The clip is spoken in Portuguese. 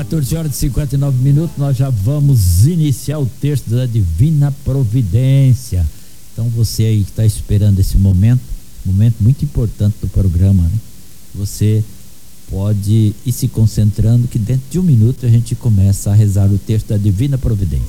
14 horas e 59 minutos, nós já vamos iniciar o texto da Divina Providência. Então você aí que está esperando esse momento muito importante do programa, né? Você pode ir se concentrando que dentro de um minuto a gente começa a rezar o texto da Divina Providência.